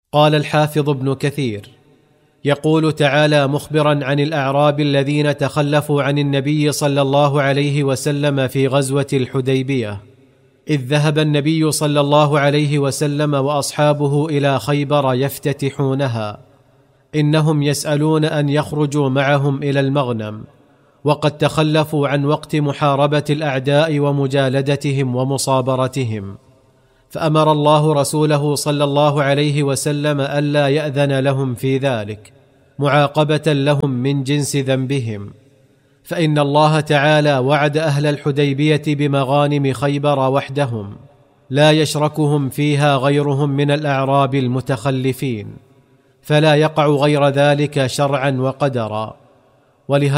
قال الحافظ ابن كثير: يقول تعالى مخبرا عن الأعراب الذين تخلفوا عن النبي صلى الله عليه وسلم في غزوة الحديبية: إذ ذهب النبي صلى الله عليه وسلم وأصحابه إلى خيبر يفتتحونها، إنهم يسألون أن يخرجوا معهم إلى المغنم، وقد تخلفوا عن وقت محاربة الأعداء ومجالدتهم ومصابرتهم، فأمر الله رسوله صلى الله عليه وسلم ألا يأذن لهم في ذلك، معاقبة لهم من جنس ذنبهم، فإن الله تعالى وعد أهل الحديبية بمغانم خيبر وحدهم، لا يشركهم فيها غيرهم من الأعراب المتخلفين، فلا يقع غير ذلك شرعا وقدرا. ولهذا